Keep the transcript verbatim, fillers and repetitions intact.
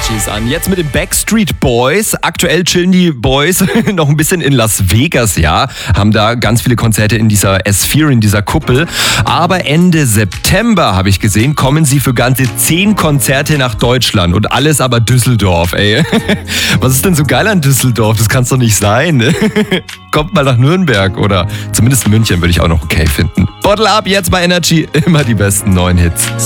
Energy ist an. Jetzt mit den Backstreet Boys. Aktuell chillen die Boys noch ein bisschen in Las Vegas, ja. Haben da ganz viele Konzerte in dieser S-Sphere, in dieser Kuppel. Aber Ende September, habe ich gesehen, kommen sie für ganze zehn Konzerte nach Deutschland. Und alles aber Düsseldorf, ey. Was ist denn so geil an Düsseldorf? Das kann's doch nicht sein. Kommt mal nach Nürnberg oder zumindest München würde ich auch noch okay finden. Bottle Up jetzt bei Energy. Immer die besten neuen Hits.